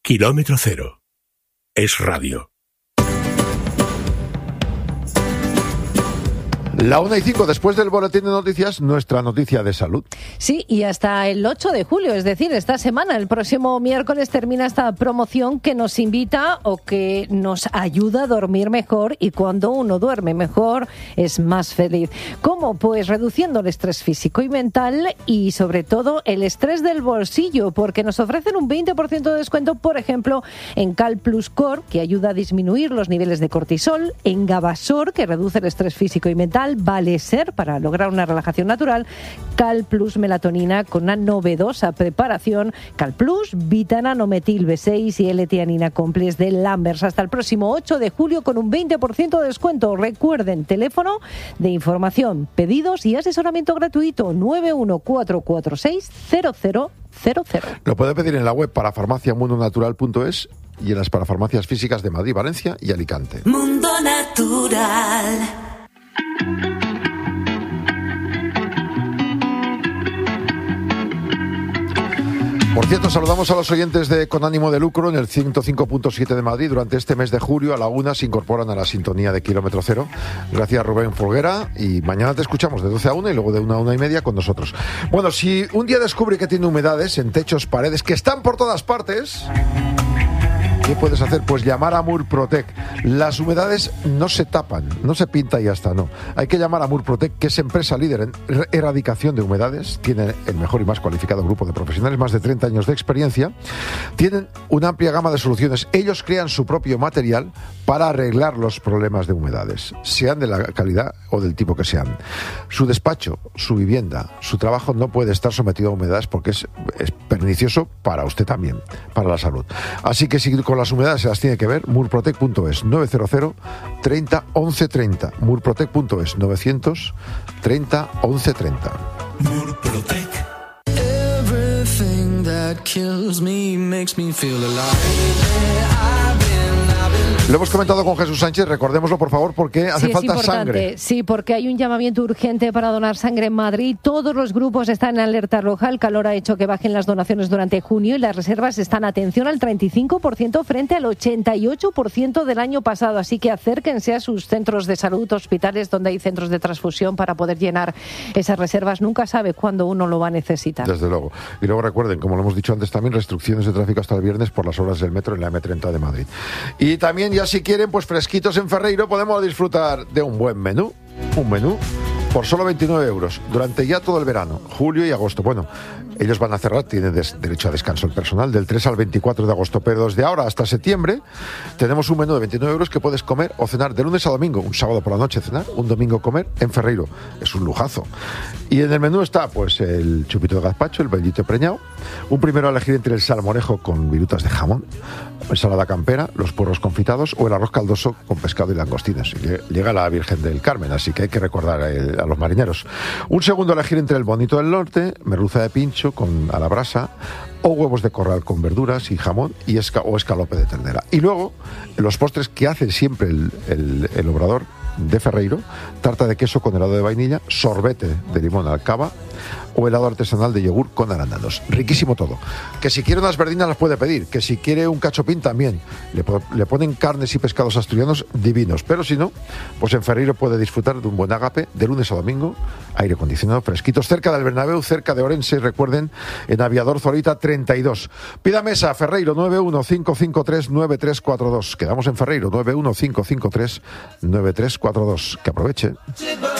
Kilómetro Cero. Es radio. La 1:05, después del boletín de noticias, nuestra noticia de salud. Sí, y hasta el 8 de julio, es decir, esta semana, el próximo miércoles, termina esta promoción que nos invita o que nos ayuda a dormir mejor, y cuando uno duerme mejor es más feliz. ¿Cómo? Pues reduciendo el estrés físico y mental y sobre todo el estrés del bolsillo, porque nos ofrecen un 20% de descuento, por ejemplo, en Cal Plus Core, que ayuda a disminuir los niveles de cortisol, en Gabasor, que reduce el estrés físico y mental, Vale Ser, para lograr una relajación natural, Cal Plus Melatonina con una novedosa preparación, Cal Plus Vitananometil B6 y L-Tianina Complex de Lambers. Hasta el próximo 8 de julio con un 20% de descuento. Recuerden, teléfono de información, pedidos y asesoramiento gratuito 914460000. Lo puede pedir en la web parafarmaciamundonatural.es y en las parafarmacias físicas de Madrid, Valencia y Alicante. Mundo Natural. Por cierto, saludamos a los oyentes de Con Ánimo de Lucro en el 105.7 de Madrid. Durante este mes de julio a la 1 se incorporan a la sintonía de Kilómetro Cero. Gracias, Rubén Folguera. Y mañana te escuchamos de 12 a 1 y luego de 1 a 1:30 con nosotros. Bueno, si un día descubre que tiene humedades en techos, paredes, que están por todas partes, ¿qué puedes hacer? Pues llamar a Murprotec. Las humedades no se tapan, no se pinta y ya está, no. Hay que llamar a Murprotec, que es empresa líder en erradicación de humedades. Tiene el mejor y más cualificado grupo de profesionales, más de 30 años de experiencia. Tienen una amplia gama de soluciones. Ellos crean su propio material para arreglar los problemas de humedades, sean de la calidad o del tipo que sean. Su despacho, su vivienda, su trabajo no puede estar sometido a humedades porque es pernicioso para usted también, para la salud. Así que si con las humedades se las tiene que ver, murprotec.es 900 30 11 30. Murprotec.es 900 30 11 30. Murprotec. Everything that kills me makes me feel alive. Lo hemos comentado con Jesús Sánchez, recordémoslo por favor, porque hace falta sangre. Sí, porque hay un llamamiento urgente para donar sangre en Madrid. Todos los grupos están en alerta roja. El calor ha hecho que bajen las donaciones durante junio y las reservas están, atención, al 35% frente al 88% del año pasado. Así que acérquense a sus centros de salud, hospitales donde hay centros de transfusión para poder llenar esas reservas. Nunca sabe cuándo uno lo va a necesitar. Desde luego. Y luego recuerden, como lo hemos dicho antes también, restricciones de tráfico hasta el viernes por las obras del metro en la M30 de Madrid. Y también, ya si quieren, pues fresquitos en Ferreiro, podemos disfrutar de un buen menú. Un menú por solo 29 euros durante ya todo el verano, julio y agosto. Bueno, ellos van a cerrar, tienen derecho a descanso el personal del 3 al 24 de agosto, pero desde ahora hasta septiembre tenemos un menú de 29 euros que puedes comer o cenar de lunes a domingo, un sábado por la noche cenar, un domingo comer en Ferreiro. Es un lujazo. Y en el menú está pues el chupito de gazpacho, el bellito preñado, un primero a elegir entre el salmorejo con virutas de jamón, ensalada campera, los puerros confitados o el arroz caldoso con pescado y langostinos. Llega la Virgen del Carmen, así que hay que recordar a los marineros. Un segundo a elegir entre el bonito del norte, merluza de pincho a la brasa, o huevos de corral con verduras y jamón o escalope de ternera. Y luego, los postres que hace siempre el obrador de Ferreiro, tarta de queso con helado de vainilla, sorbete de limón al cava o helado artesanal de yogur con arándanos. Riquísimo todo. Que si quiere unas verdinas las puede pedir, que si quiere un cachopín también. Le ponen carnes y pescados asturianos divinos, pero si no, pues en Ferreiro puede disfrutar de un buen ágape de lunes a domingo, aire acondicionado, fresquitos, cerca del Bernabéu, cerca de Orense, recuerden, en Aviador Zorita 32. Pida mesa, Ferreiro 915539342. Quedamos en Ferreiro 915539342. Que aproveche.